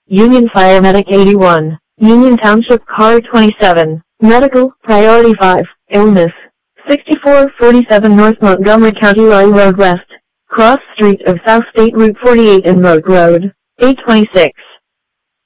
Union Fire Medic 81, Union Township Car 27, Medical, Priority 5, Illness, 6447 North Montgomery County Line Road West, cross street of South State Route 48 and Moat Road, 826.